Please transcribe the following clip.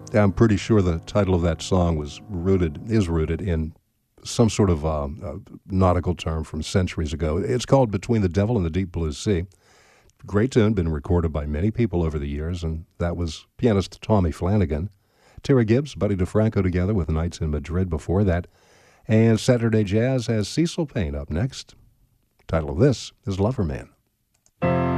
I'm pretty sure the title of that song is rooted in some sort of nautical term from centuries ago. It's called Between the Devil and the Deep Blue Sea. Great tune, been recorded by many people over the years, and that was pianist Tommy Flanagan. Terry Gibbs, Buddy DeFranco together with Nights in Madrid before that. And Saturday Jazz has Cecil Payne up next. Title of this is Lover Man.